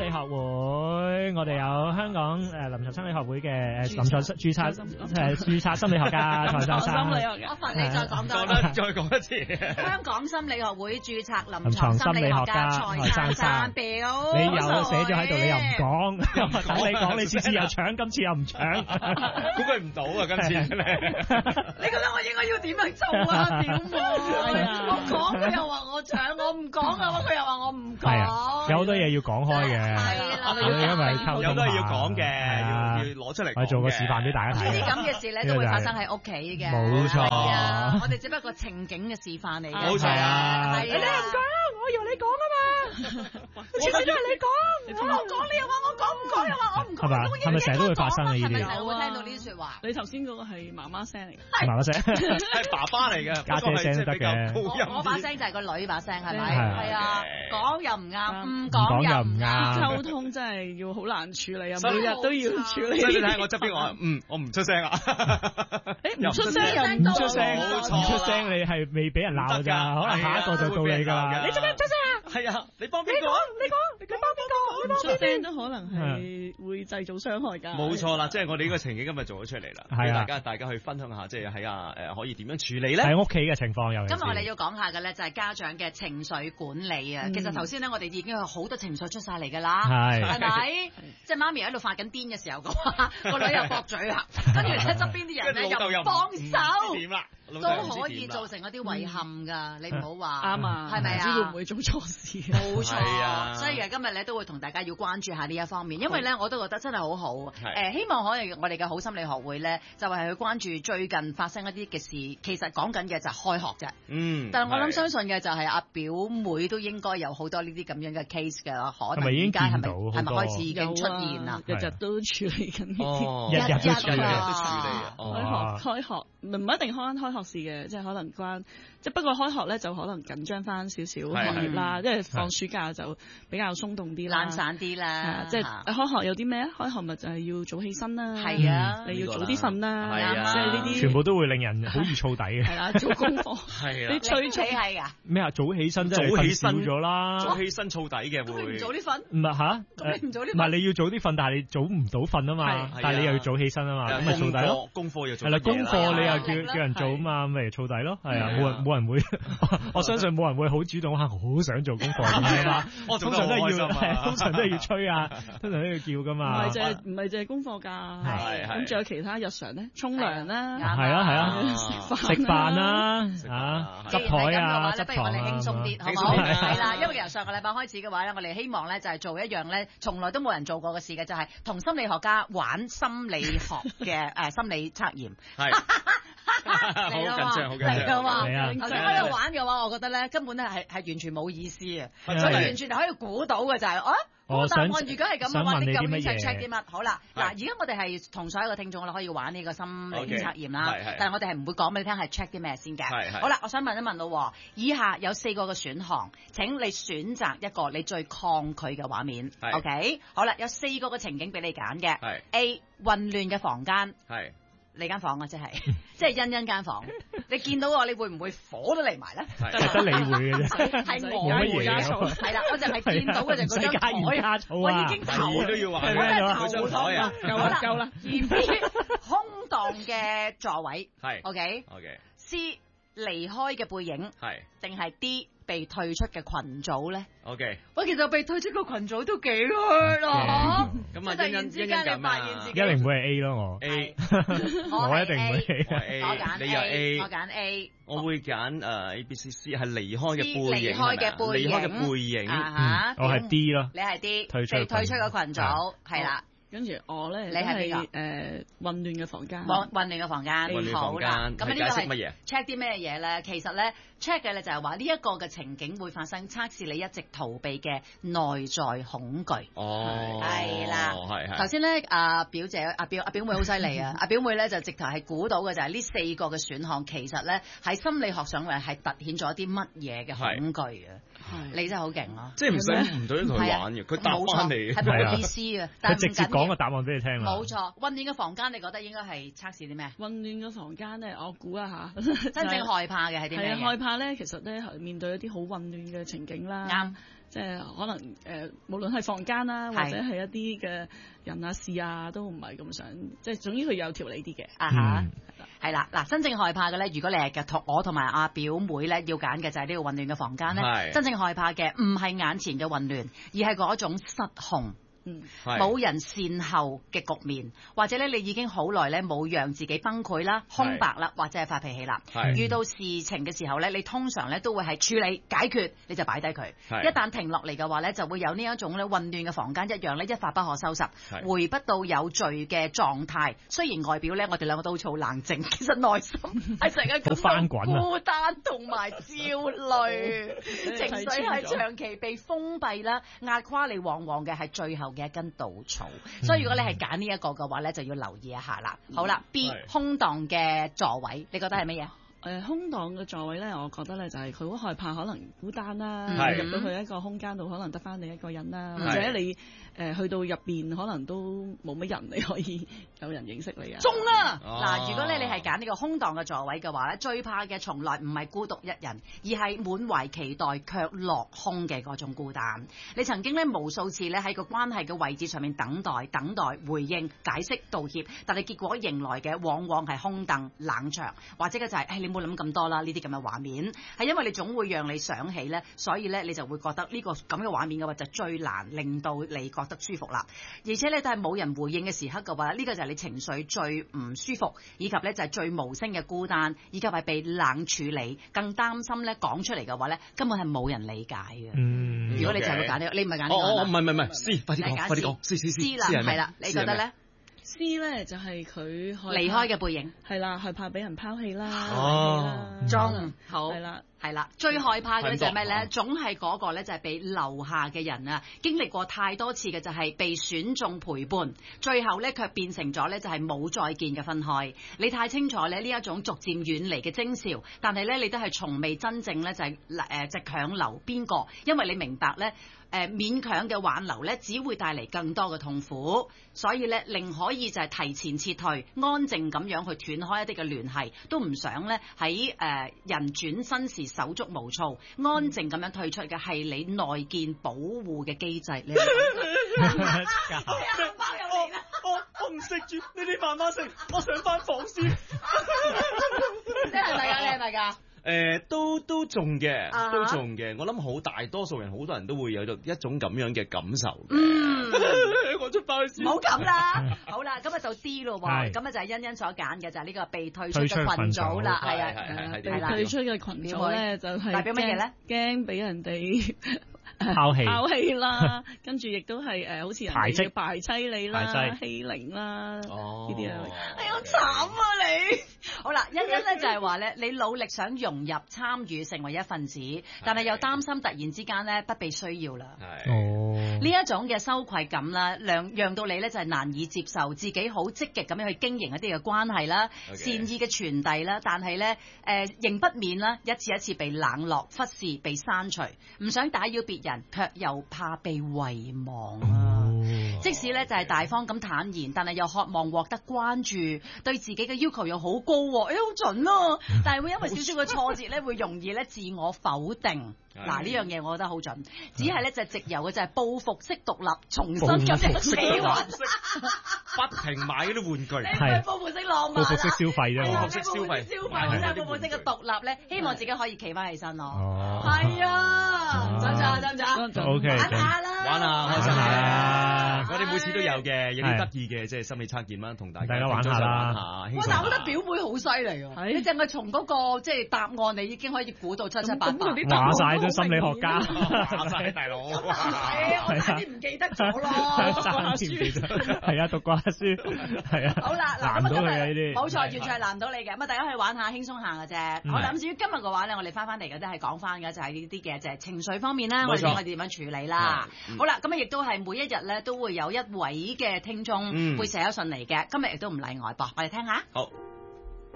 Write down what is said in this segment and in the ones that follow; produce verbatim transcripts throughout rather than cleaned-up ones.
理學會，我哋有香港誒臨床心理學會嘅誒臨床註冊誒註冊心理學家蔡生生。 我罰你再講多， 再講一次。 香港心理學會註冊臨床心理學家蔡生生表， 你又寫咗喺度，你又唔講，等你講，你次次又搶，今次又唔搶， 估佢唔到啊！今次真係。 你覺得我應該要點去做啊？表妹，我講佢又話我搶，我唔講啊，佢又話我唔講。 有好多嘢要講開嘅， 係啦， 因為溝通有都係要講嘅，要要攞出嚟。 我做個示範俾大家睇。 呢啲咁嘅事咧都會發生喺屋企嘅， 冇錯。 我哋只不過情景嘅示範嚟嘅。 冇錯啊！ 你唔講，我以為你講啊嘛，全部都係你講，我講你又話我講，唔講又話我唔講， 係咪？係咪成日都會發生呢啲？ 係咪成日會聽到呢啲説話？ 你頭先嗰個係媽媽聲嚟嘅， 媽媽聲係爸爸嚟嘅， 家姐聲都得嘅。 我把聲就係個女把聲，係咪？ 係啊，講又唔啱，唔講又唔啱， 啱， 溝通真係要好難處理啊！每日都要處理。 所以你睇我側邊，我嗯，我唔出聲啊。 誒，唔出聲又唔出聲， 唔出聲你係未俾人鬧㗎，可能下一個就到你㗎啦。 你做咩唔出聲啊？ 係啊，你幫邊個？ 你講，你幫邊個？唔出聲都可能係會製造傷害㗎。 冇錯啦，即係我哋呢個情景今日做咗出嚟啦，俾大家大家去分享下，即係喺啊誒可以點樣處理咧？ 喺屋企嘅情況又。 今日我哋要講下嘅咧就係家長嘅情緒管理啊。其實頭先咧我哋已經有好多情緒出晒嚟㗎啦，係咪？即係媽咪喺度發緊癲嘅時候嘅話，個女又駁嘴啊，跟住咧側邊啲人咧又幫手， 點啦？ 都可以造成一啲遺憾㗎。你唔好話啱啊， 係咪啊？ 唔知會唔會做錯事？ 冇錯，所以其實今日咧都會同大家要關注下呢一方面，因為咧我都覺得真係好好。誒，希望可以我哋嘅好心理學會咧，就係去關注最近發生一啲嘅事。其實講緊嘅就係開學啫。 嗯。 但係我諗相信嘅就係阿表妹都應該有好多呢啲咁樣嘅 case 㗎啦，可能係咪已經見到？ 係咪開始已經出現啦？ 日日都處理緊呢啲， 日日都處理， 日日都處理啊！ 開學開學唔唔一定關開學事嘅，即係可能關即係不過開學咧就可能緊張翻少少學業啦，即係放暑假就比較鬆動啲啦， 懶散啲啦， 即係開學有啲咩啊？開學咪就係要早起身啦， 係啊， 你要早啲瞓啦， 係啊， 即係呢啲全部都會令人好易燥底嘅。 係啦，做功課係啊， 你催促係啊， 咩啊？早起身即係早起身咗啦， 早起身燥底嘅會。 唔早啲瞓？ 唔係吓， 咁你唔早啲瞓？ 唔係你要早啲瞓，但係你早唔到瞓啊嘛，但係你又要早起身啊嘛，咁咪燥底咯。 功課要做。 係啦，功課你又叫叫人做啊嘛，咪燥底咯。係啊，冇人冇人會，我相信冇人會好主動，好想做功課係嘛。我通常都係要，通常都係要催啊，通常都要叫噶嘛。 唔係淨係唔係淨係功課㗎，係咁仲有其他日常咧，沖涼啦， 係啊係啊，食飯啦，啊執台啊，執不如我哋輕鬆啲，好唔好？係啦，因為由上個禮拜開始嘅話咧，我哋希望咧就係做一樣咧，從來都冇人做過嘅事嘅，就係同心理學家玩心理學嘅誒心理測驗。 係。好緊張，好緊張。 係啊， 係啊。 頭先喺度玩嘅話，我覺得咧根本咧係係完全冇意思啊，所以完全係可以估到嘅就係啊。個答案如果係咁嘅話，你究竟 check check 啲乜？好啦，嗱，而家我哋係同所有嘅聽眾咧可以玩呢個心理測驗啦，但係我哋係唔會講俾你聽係 check 啲咩先嘅。好啦，我想問一問咯，以下有四個嘅選項，請你選擇一個你最抗拒嘅畫面。OK， 好啦，有四個嘅情景俾你揀嘅。A 混亂嘅房間。係。你間房啊，即係，即係欣欣間房。你見到我，你會唔會火都嚟埋咧？ 得你會嘅啫， 係我會加醋。係啦，我就係見到嘅就嗰張台，我已經頭都要話， 我係頭痛啊！ 夠啦，夠啦。而 B 空蕩嘅座位，係 OK，OK。C 離開嘅背影，係定係 D 被退出嘅群組咧 ？OK。 喂，其實被退出個群組都幾 hurt 啊！ 咁啊， 突然之間你發現自己一定會係 A 咯，我 A， 我一定會 A。 我揀 A， 我揀 A。 我會揀誒 A、B、C、C 係離開嘅背影， 離開嘅背影， 離開嘅背影。 我係 D 咯。 你係 D， 被退出個群組係啦。 跟住我咧， 你係邊個？ 誒混亂嘅房間， 混混亂嘅房間，好啦。咁呢個係乜嘢 check 啲咩嘢咧？其實咧 check 嘅咧就係話呢一個嘅情景會發生，測試你一直逃避嘅內在恐懼。 哦， 係啦， 係係。 頭先咧，阿表姐、阿表、阿表妹好犀利啊！阿表妹咧就直頭係估到嘅就係呢四個嘅選項，其實咧喺心理學上嚟係凸顯咗啲乜嘢嘅恐懼啊！你真係好勁咯！ 即係唔使唔對同佢玩嘅，佢答翻你， 係冇意思啊！ 佢直接講個答案俾你聽。 冇錯，混亂嘅房間，你覺得應該係測試啲咩？ 混亂嘅房間咧，我估啊嚇， 真正害怕嘅係啲咩？ 係啊，害怕咧，其實咧面對一啲好混亂嘅情景啦。 啱。 即係可能誒、呃，無論係房間啦，或者係一啲嘅人啊事啊，都唔係咁想，即係總之佢有條理啲嘅。 啊哈，係啦，嗱，真正害怕嘅咧，如果你係嘅同我同埋阿表妹咧要揀嘅就係呢個混亂嘅房間咧，真正害怕嘅唔係眼前嘅混亂，而係嗰種失控。嗯，冇人善後嘅局面，或者咧你已經好耐咧冇讓自己崩潰啦、空白啦，或者係發脾氣啦。遇到事情嘅時候咧，你通常咧都會係處理解決，你就擺低佢。一旦停落嚟嘅話咧，就會有呢一種咧混亂嘅房間一樣咧，一發不可收拾，回不到有序嘅狀態。雖然外表咧，我哋兩個都好冷靜，其實內心係成日咁孤單同埋焦慮，情緒係長期被封閉啦，壓垮你往往嘅係最後嘅一根稻草，嗯、所以如果你係揀呢一個嘅話咧，就要留意一下啦。好啦 ，B 空檔嘅座位，你覺得係乜嘢？ 誒、呃、空檔嘅座位咧，我覺得咧就係佢好害怕可能孤單啦，入到去一個空間度可能得翻你一個人啦，或者你誒、呃、去到入邊可能都冇乜人，你可以有人認識你啊。 中啊！嗱、哦，如果咧你係揀呢個空檔嘅座位嘅話咧，最怕嘅從來唔係孤獨一人，而係滿懷期待卻落空嘅嗰種孤單。你曾經咧無數次咧喺個關係嘅位置上面等待、等待回應、解釋、道歉，但係結果迎來嘅往往係空凳、冷場，或者嘅就係、是、誒、哎、你冇諗咁多啦，呢啲咁嘅畫面係因為你總會讓你想起咧，所以咧你就會覺得呢個咁嘅畫面嘅話就最難令到你覺得舒服啦。而且咧都係冇人回應嘅時刻嘅話，呢個就係你情緒最唔舒服，以及咧就係最無聲嘅孤單，以及係被冷處理，更擔心咧講出嚟嘅話咧根本係冇人理解嘅。嗯，如果你就係揀呢個，你唔係揀呢個。 哦，唔係唔係唔係，C，快啲講，快啲講，C C C， 啦，係啦，你覺得咧？ C 咧就係佢離開嘅背影， 係啦，害怕俾人拋棄啦。 哦， 中好係啦， 係啦，最害怕嘅就係咩咧？總係嗰個咧就係被留下嘅人啊！經歷過太多次嘅就係被選中陪伴，最後咧卻變成咗咧就係冇再見嘅分開。你太清楚咧呢一種逐漸遠離嘅徵兆，但係咧你都係從未真正咧就係誒即係強留邊個，因為你明白咧。誒、呃、勉強嘅挽留咧，只會帶嚟更多嘅痛苦，所以咧，寧可以就係提前撤退，安靜咁樣去斷開一啲嘅聯繫，都唔想咧喺誒人轉身時手足無措，安靜咁樣退出嘅係你內建保護嘅機制。你我我唔食住，你哋慢慢食，我上翻房先。 你係咪㗎？你係咪㗎？ 誒、呃、都都中嘅，uh-huh. 都中嘅。我諗好大多數人，好多人都會有一種咁樣嘅感受嘅。嗯，我出翻去先。 唔好咁啦。好啦，咁啊就 D 咯喎。咁啊就係欣欣所揀嘅就係呢個被退出嘅群組啦。係啊，係係被退出嘅群組咧就係代表乜嘢咧？ 驚俾人哋拋棄拋棄啦，跟住亦都係誒好似人哋排擠你啦、欺凌啦呢啲啊。 哎好慘啊你！好啦，欣欣咧就係話咧，你努力想融入、參與、成為一份子，但係又擔心突然之間咧不被需要啦。係哦，呢一種嘅羞愧感啦，讓讓到你咧就係難以接受自己好積極咁樣去經營一啲嘅關係啦、okay. 善意嘅傳遞啦，但係咧誒仍不免啦一次一次被冷落、忽視、被刪除，唔想打擾別人，卻又怕被遺忘啊。即使咧就係大方咁坦言，但係又渴望獲得關注，對自己嘅要求又好高喎，誒好準啊！但係會因為少少嘅挫折咧，會容易咧自我否定。嗱呢樣嘢我覺得好準，只係咧就係直由嘅就係報復式獨立，重新咁樣企穩， 不停買嗰啲玩具， 係報復式浪漫， 報復式消費啫， 報復式消費， 消費真係報復式嘅獨立咧，希望自己可以企翻起身咯。係啊，得唔得？得唔得？ O K， 玩下啦， 玩啊，開心嘅。我哋每次都有嘅，有啲得意嘅，即係心理測驗啦，同大家玩下啦。 哇！但係我覺得表妹好犀利喎，你淨係從嗰個即係答案，你已經可以估到七七八八。 話晒都心理學家， 話晒大佬。 係啊，我差啲唔記得咗咯。 讀過書，係啊，讀過書，係啊。 好啦， 難唔到佢啊呢啲。 冇錯，完全係難唔到你嘅。咁啊，大家可以玩下，輕鬆下嘅啫。好啦，咁至於今日嘅話咧，我哋翻翻嚟嘅都係講翻嘅就係呢啲嘅就係情緒方面啦，我哋我哋點樣處理啦。好啦，咁啊亦都係每一日咧都會有一位嘅聽眾會寫咗信嚟嘅，今日亦都唔例外噃，我哋聽下。 好，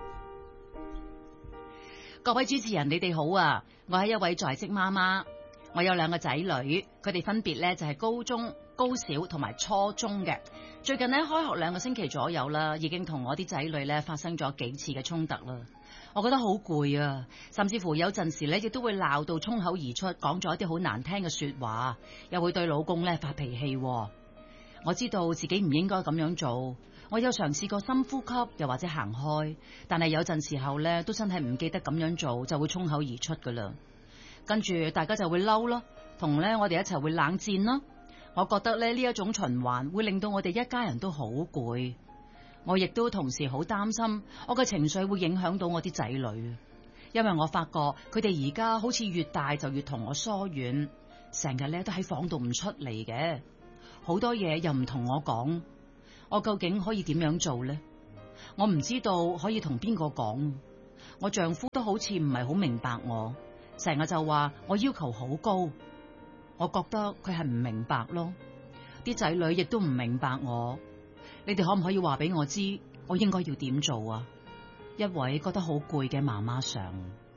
各位主持人，你哋好啊！我係一位在職媽媽， 我有兩個仔女，佢哋分別咧就係高中、高小同埋初中嘅。最近咧開學兩個星期左右啦，已經同我啲仔女咧發生咗幾次嘅衝突啦。我覺得好攰啊，甚至乎有陣時咧亦都會鬧到衝口而出，講咗一啲好難聽嘅說話，又會對老公咧發脾氣。我知道自己唔應該咁樣做，我有嘗試過深呼吸，又或者行開，但係有陣時候咧都真係唔記得咁樣做，就會衝口而出噶啦。跟住大家就會嬲咯，同咧我哋一齊會冷戰咯。我覺得咧呢一種循環會令到我哋一家人都好攰。我亦都同時好擔心我嘅情緒會影響到我啲仔女，因為我發覺佢哋而家好似越大就越同我疏遠，成日咧都喺房度唔出嚟嘅，好多嘢又唔同我講。我究竟可以點樣做呢？我唔知道可以同邊個講。我丈夫都好似唔係好明白我，成日就話我要求好高。我覺得佢係唔明白咯，啲仔女亦都唔明白我。你哋可唔可以話俾我知，我應該要點做啊？一位覺得好攰嘅媽媽上，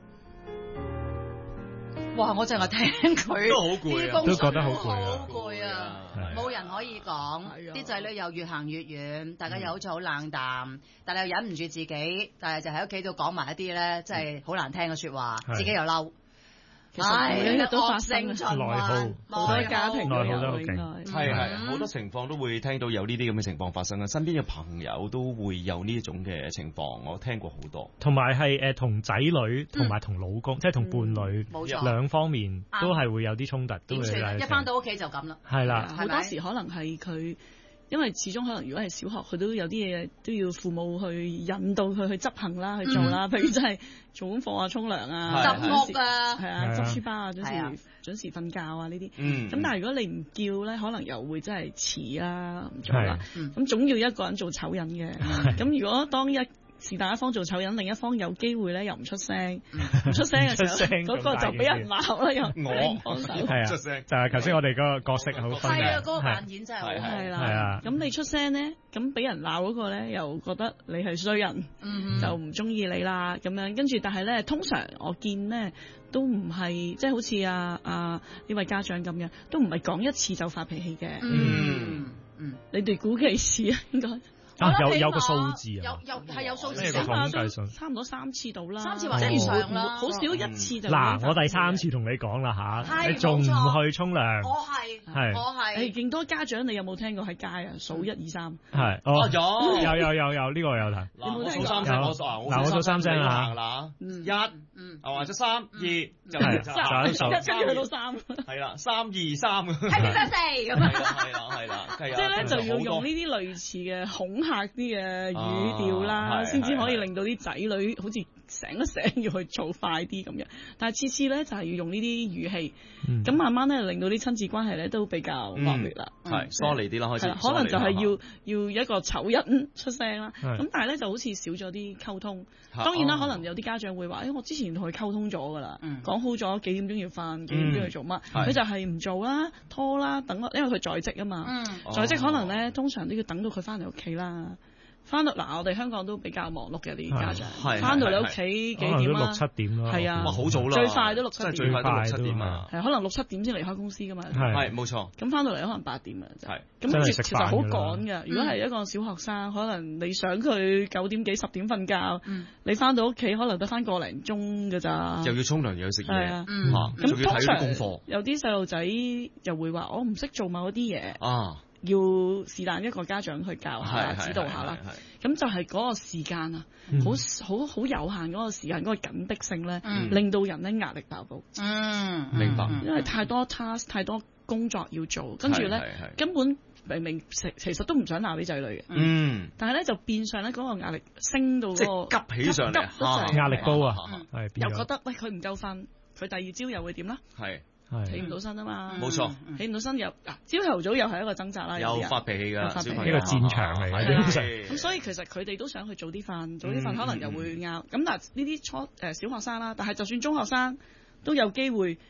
哇！我淨係聽佢都好攰啊， 都覺得好攰啊，好攰啊，冇人可以講。啲仔女又越行越遠，大家又好似好冷淡，嗯、但係又忍唔住自己，但係就喺屋企度講埋一啲咧，即係好難聽嘅說話，自己又嬲。 其實每日都發生內耗， 好多家庭內耗都好勁， 係係好多情況都會聽到有呢啲咁嘅情況發生啊！身邊嘅朋友都會有呢一種嘅情況，我聽過好多。 同埋係誒同仔女同埋同老公，即係同伴侶兩方面都係會有啲衝突，都會一返到屋企就咁啦。 係啦， 好多時可能係佢。因為始終可能如果係小學，佢都有啲嘢都要父母去引導佢去執行啦，去做啦。嗯、譬如真係做功課啊、沖涼啊、 執屋啊， 係啊、執書包啊、準時、啊、準時瞓覺啊呢啲。咁、嗯、但係如果你唔叫咧，可能又會真係遲啦，唔做啦。咁、嗯、總要一個人做醜人嘅。咁、嗯、如果當一是但一方做醜人，另一方有機會咧又唔出聲，唔出聲嘅時候，嗰個就俾人鬧啦，又我幫手係啊，就係頭先我哋嗰個角色好分嘅， 係啊，嗰個扮演真係好係啦，咁你出聲咧，咁俾人鬧嗰個咧又覺得你係衰人，就唔中意你啦咁樣，跟住但係咧，通常我見咧都唔係即係好似啊啊呢位家長咁樣，都唔係講一次就發脾氣嘅，嗯嗯，你哋估幾次啊？應該？ 啊，有有個數字啊， 有有係有數字， 起碼都差唔多三次到啦， 三次或者以上啦， 好少一次就。 嗱，我第三次同你講啦吓，你仲唔去沖涼？ 我係，係，我係。誒， 勁多家長，你有冇聽過喺街啊？數一二三。 係，哦，有，有有有有呢個有睇。 嗱，我數三聲，我數啊， 嗱，我數三聲啊， 嗱，一，嗯，係或者三二，就係三， 一跟住去到三。 係啦，三二三。 係點解四咁啊？ 係啦係啦， 即係咧就要用呢啲類似嘅恐嚇啲嘅語調啦，先至、啊、可以令到啲仔女好似醒一醒要去做快啲咁樣。但係次次咧就係、是、要用呢啲語氣，咁、嗯、慢慢咧令到啲親子關係咧都比較惡劣啦。 係、嗯、疏離啲啦，開始。 可能就係要要一個醜人出聲啦。咁但係咧就好似少咗啲溝通。當然啦，可能有啲家長會話：誒、哎，我之前同佢溝通咗㗎啦，講、嗯、好咗幾點鐘要瞓，幾點鐘要做乜，佢、嗯、就係唔做啦、拖啦、等，因為佢在職啊嘛。嗯、在職可能咧，通常都要等到佢翻嚟屋企啦。翻到嗱，我哋香港都比較忙碌嘅啲家長，翻到你屋企幾點啊？ 六七點咯， 係啊， 好早啦， 最快都六七點， 最快都六七點啊， 係可能六七點先離開公司噶嘛， 係冇錯。 咁翻到嚟可能八點啊，係咁其實好趕嘅。如果係一個小學生，可能你想佢九點幾十點瞓覺，你翻到屋企可能得翻個零鐘㗎咋， 又要沖涼又要食嘢， 係啊，咁通常有啲細路仔又會話我唔識做某啲嘢啊。要是但一個家長去教下、指導下啦，咁就係嗰個時間啊，好好好有限嗰個時間，嗰個緊迫性咧，令到人咧壓力爆煲。 嗯， 明白。 因為太多 task，太多工作要做，跟住咧根本明明其其實都唔想鬧啲仔女嘅，嗯，但係咧就變相咧嗰個壓力升到嗰個急起上嚟， 壓力高啊， 又覺得喂佢唔夠瞓，佢第二朝又會點啦？係。起唔到身啊嘛， 冇錯， 起唔到身又嗱，朝頭早又係一個掙扎啦， 有發脾氣㗎， 呢個戰場嚟嘅， 咁所以其實佢哋都想去早啲瞓，早啲瞓可能又會拗，咁但係呢啲初誒小學生啦，但係就算中學生都有機會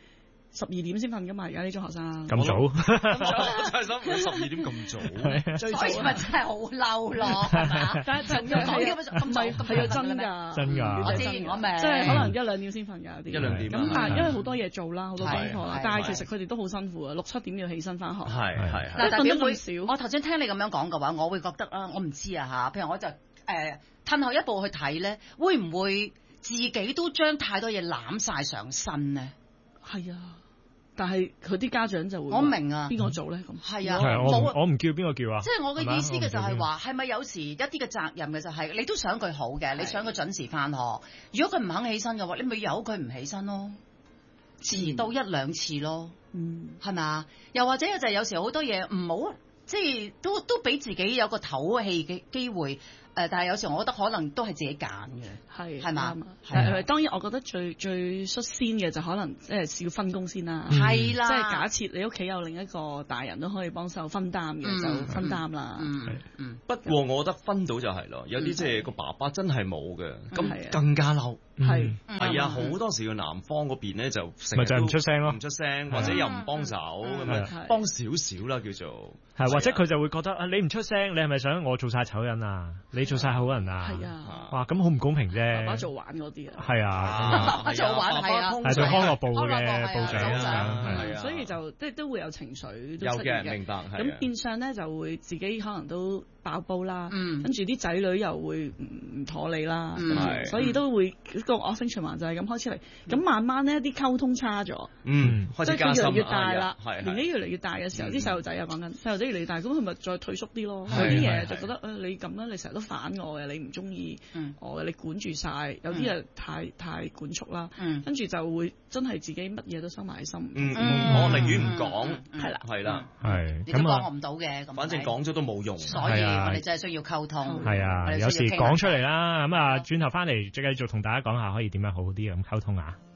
十二點先瞓㗎嘛，而家呢種學生咁早， 咁早，我真係想唔十二點咁早， 所以咪真係好嬲咯，係嘛？ 但係就係唔係係啊真㗎， 真㗎， 我知我明， 即係可能一兩點先瞓㗎有啲， 一兩點。 咁但係因為好多嘢做啦，好多功課啦，但係其實佢哋都好辛苦啊，六七點要起身返學。 係係。 嗱，但係會，我頭先聽你咁樣講嘅話，我會覺得啊，我唔知啊嚇，譬如我就誒褪後一步去睇咧，會唔會自己都將太多嘢攬晒上身咧？ 係啊。但係佢啲家長就會， 我明啊， 邊個做咧咁？ 係啊， 我我唔叫邊個叫啊？ 即係我嘅意思嘅就係話，係咪有時一啲嘅責任嘅就係你都想佢好嘅，你想佢準時返學。如果佢唔肯起身嘅話，你咪由佢唔起身咯，遲到一兩次咯，嗯，係咪？又或者就係有時好多嘢唔好，即係都都俾自己有個唞氣嘅機會。誒，但係有時我覺得可能都係自己揀嘅，係係嘛？係當然，我覺得最最率先嘅就可能即係要分工先啦， 係啦。 即係假設你屋企有另一個大人都可以幫手分擔嘅，就分擔啦。 嗯， 不過我覺得分到就係咯，有啲即係個爸爸真係冇嘅，咁更加嬲。 係係啊，好多時個男方嗰邊咧就咪就係唔出聲咯， 唔出聲或者又唔幫手咁樣，幫少少啦叫做。 係或者佢就會覺得啊，你唔出聲，你係咪想我做晒醜人啊？你做晒好人啊？ 係啊， 哇，咁好唔公平啫！ 爸爸做玩嗰啲啊， 係啊， 做玩係啊， 係做康樂部嘅部長啊， 係啊，所以就即係都會有情緒都有出現嘅，明白。 咁變相咧就會自己可能都爆煲啦，跟住啲仔女又會唔妥你啦，所以都會個惡性循環就係咁開始嚟。咁慢慢咧啲溝通差咗， 嗯， 即係佢越嚟越大啦， 係年紀越嚟越大嘅時候，啲細路仔又講緊細路仔越嚟越大，咁佢咪再退縮啲咯。有啲嘢就覺得誒你咁啦，你成日都反我嘅，你唔中意我嘅，你管住晒。有啲嘢太太管束啦，跟住就會真係自己乜嘢都收埋喺心。 嗯，我寧願唔講， 係啦， 係啦， 係咁幫我唔到嘅，咁反正講咗都冇用。 所以我哋真係需要溝通。 係啊，有時講出嚟啦，咁啊轉頭翻嚟再繼續同大家講下可以點樣好啲咁溝通啊。